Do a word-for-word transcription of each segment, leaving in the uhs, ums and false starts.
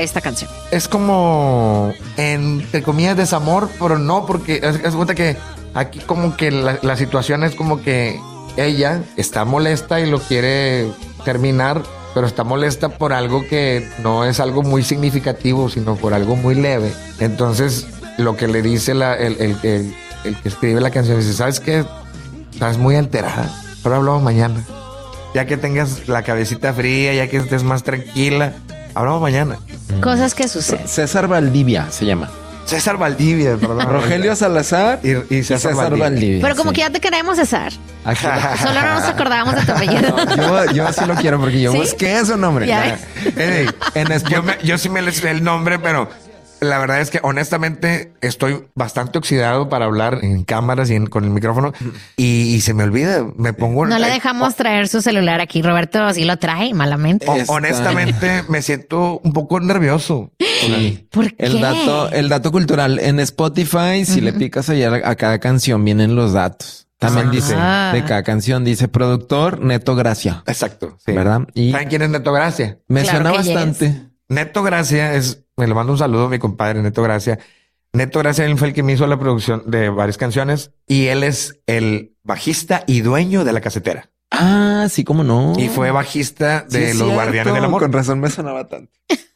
esta canción? Es como, entre comillas, desamor, pero no, porque es, es cuenta que aquí como que la, la situación es como que ella está molesta y lo quiere terminar, pero está molesta por algo que no es algo muy significativo, sino por algo muy leve. Entonces, lo que le dice la, el, el, el, el que escribe la canción, dice, ¿sabes qué? Estás muy alterada, pero hablamos mañana. Ya que tengas la cabecita fría, ya que estés más tranquila, hablamos mañana. Cosas que suceden. César Valdivia se llama. César Valdivia, perdón. Rogelio Salazar y, y César, César Valdivia. Valdivia. Pero como sí. que ya te queremos, César. Aquí- Solo no nos acordábamos de tu apellido. No, yo, yo sí lo quiero porque yo ¿Sí? busqué su nombre. Ya Nah. Ey, En yo, Spotify- me- yo sí me les sé el nombre, pero la verdad es que honestamente estoy bastante oxidado para hablar en cámaras y en- con el micrófono y, y se me olvida. Me pongo. No le eh, dejamos traer su celular aquí. Roberto sí lo trae malamente. ho- Está- honestamente me siento un poco nervioso. Sí. ¿Por qué? El dato, el dato cultural en Spotify, si le picas allá a cada canción, vienen los datos. También Ah. dice de cada canción, dice productor Neto Gracia, Exacto. Sí. ¿verdad? Y ¿Saben quién es Neto Gracia? me Claro suena que yes. bastante. Neto Gracia es, me le mando un saludo a mi compadre Neto Gracia. Neto Gracia, él fue el que me hizo la producción de varias canciones y él es el bajista y dueño de La Casetera. Ah, sí, cómo no. Y fue bajista Sí, de es Los cierto. Guardianes del Amor. Con razón me sonaba tanto.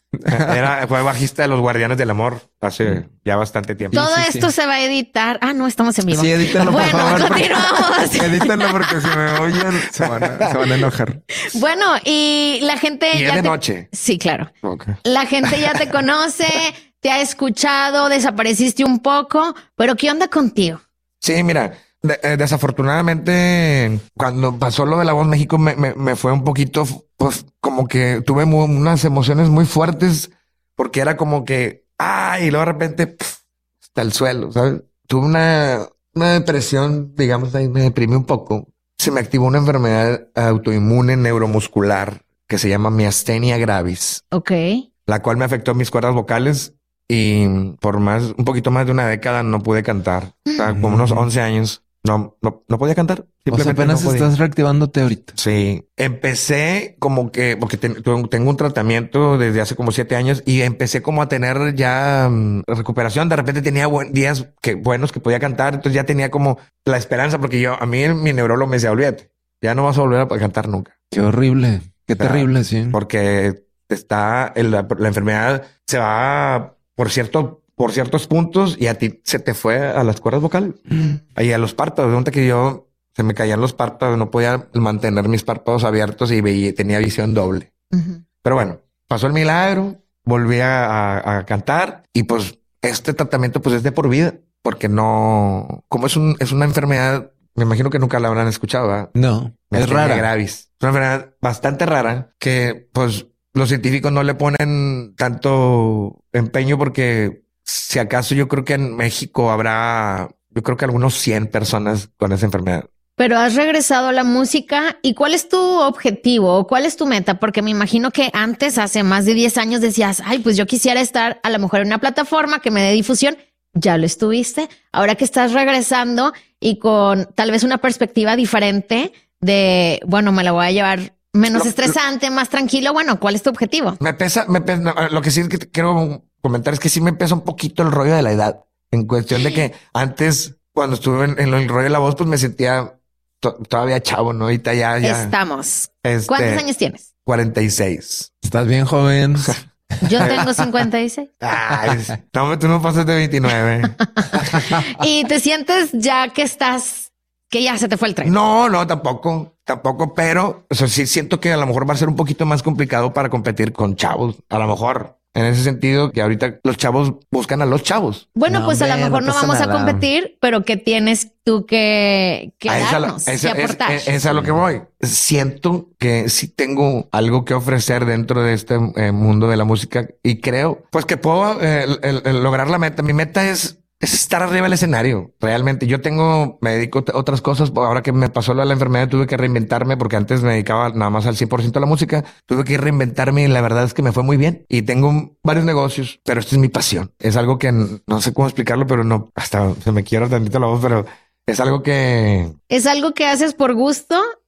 Era, fue bajista de Los Guardianes del Amor hace ya bastante tiempo. Todo sí, esto sí. se va a editar. Ah, no, estamos en vivo. Sí, edítenlo, por bueno, favor. porque- continuamos. Edítenlo porque si me oyen se van a, se van a enojar. Bueno, y la gente Y es ya de te- noche. Sí, claro. Ok. La gente ya te conoce, te ha escuchado, desapareciste un poco, pero ¿qué onda contigo? Sí, mira, de- eh, desafortunadamente cuando pasó lo de La Voz México me, me, me fue un poquito, pues como que tuve mu- unas emociones muy fuertes porque era como que, ay, y luego de repente pf, hasta el suelo, ¿sabes? Tuve una, una depresión, digamos, ahí me deprimí un poco. Se me activó una enfermedad autoinmune neuromuscular que se llama miastenia gravis, Ok. la cual me afectó mis cuerdas vocales y por más, un poquito más de una década no pude cantar. O sea, como unos once años no, no, no podía cantar. O sea, Simplemente apenas no podía. estás reactivándote ahorita. Sí, empecé como que, porque ten- tu- tengo un tratamiento desde hace como siete años y empecé como a tener ya mm, recuperación. De repente tenía buen, días que, buenos que podía cantar. Entonces ya tenía como la esperanza porque yo, a mí mi neurólogo me decía, olvídate, ya no vas a volver a cantar nunca. Qué horrible. Qué O sea, terrible, sí. Porque está, el- la, la enfermedad se va por cierto, por ciertos puntos y a ti se te fue a las cuerdas vocales y a los párpados. De cuenta que yo se me caían los párpados, no podía mantener mis párpados abiertos y veía, tenía visión doble. Ujú. Pero bueno, pasó el milagro, volví a, a- a cantar y pues este tratamiento pues es de por vida porque no, como es un, es una enfermedad, me imagino que nunca la habrán escuchado, ¿verdad? No, es Miastenia rara. gravis. Es una enfermedad bastante rara que pues los científicos no le ponen tanto empeño porque si acaso yo creo que en México habrá, yo creo que algunos cien personas con esa enfermedad. Pero has regresado a la música y ¿cuál es tu objetivo o cuál es tu meta? Porque me imagino que antes, hace más de diez años decías, ay, pues yo quisiera estar a lo mejor en una plataforma que me dé difusión. Ya lo estuviste. Ahora que estás regresando y con tal vez una perspectiva diferente de, bueno, me la voy a llevar menos Lo- estresante, más tranquilo. Bueno, ¿cuál es tu objetivo? Me pesa, me pesa, no, lo que sí es que te quiero comentar es que sí me pesa un poquito el rollo de la edad. En cuestión de que antes, cuando estuve en, en el rollo de la voz, pues me sentía to- todavía chavo, ¿no? Ahorita ya, ya. Estamos. este, ¿Cuántos años tienes? cuarenta y seis. Estás bien joven. Yo tengo cincuenta y seis. Ay, no, tú no pasas de veintinueve. Y te sientes ya que estás, que ya se te fue el tren. No, no, tampoco, tampoco, pero o sea, sí siento que a lo mejor va a ser un poquito más complicado para competir con chavos. A lo mejor en ese sentido que ahorita los chavos buscan a los chavos. Bueno, No, pues a lo hombre, mejor no no, pasa vamos a nada. competir, pero ¿qué tienes tú que, que A esa- darnos, esa- que aportar? es, es a lo que voy. Siento que sí tengo algo que ofrecer dentro de este eh, mundo de la música y creo pues que puedo eh, el- el- el lograr la meta. Mi meta es, es estar arriba del escenario. Realmente yo tengo, me dedico a otras cosas. Ahora que me pasó lo de la enfermedad tuve que reinventarme porque antes me dedicaba nada más al cien por ciento a la música. Tuve que reinventarme y la verdad es que me fue muy bien y tengo varios negocios, pero esta es mi pasión. Es algo que n- no sé cómo explicarlo, pero no, hasta se me quiebra tantito la voz, pero es algo que ¿Es algo que haces por gusto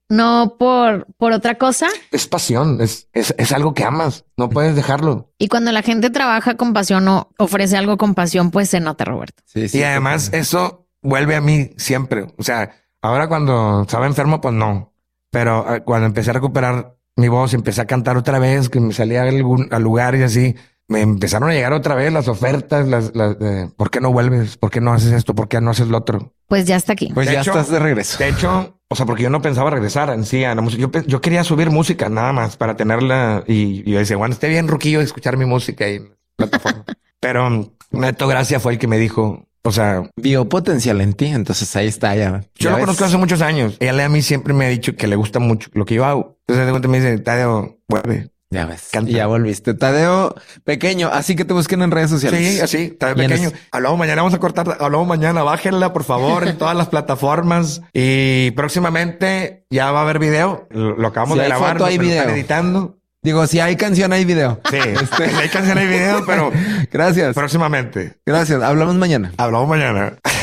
no por, por otra cosa. Es pasión, es, es, es algo que amas, no puedes dejarlo. Y cuando la gente trabaja con pasión o ofrece algo con pasión, pues se nota, Roberto. Sí, sí, y además totalmente. eso vuelve a mí siempre. O sea, ahora cuando estaba enfermo, pues no. Pero eh, cuando empecé a recuperar mi voz, empecé a cantar otra vez, que me salía a algún a lugar y así, me empezaron a llegar otra vez las ofertas, las, las eh, ¿por qué no vuelves? ¿Por qué no haces esto? ¿Por qué no haces lo otro? Pues ya está aquí. Pues De ya hecho- estás de regreso. De hecho, o sea, porque yo no pensaba regresar en sí a la música. Yo, pe- yo quería subir música nada más para tenerla y, y yo decía, bueno, esté bien, Ruquillo, escuchar mi música ahí en la plataforma. Pero um, Neto Gracia fue el que me dijo, o sea, Vio potencial en ti, entonces ahí está ya. yo ¿Ya lo ves? conozco hace muchos años. Él a mí siempre me ha dicho que le gusta mucho lo que yo hago. Entonces de repente me dice, Tadeo, vuelve. Ya ves. Canta. Y ya volviste. Tadeo Pequeño, así que te busquen en redes sociales. Sí, así, Tadeo Y en Pequeño. es- Hablamos mañana, vamos a cortar, hablamos mañana, bájenla por favor en todas las plataformas. Y próximamente ya va a haber video. Lo, lo acabamos Si de hay grabar, foto, hay lo están video. editando. Digo, si hay canción, hay video. Sí, hay canción, hay video, pero Gracias. próximamente. Gracias. Hablamos mañana. Hablamos mañana.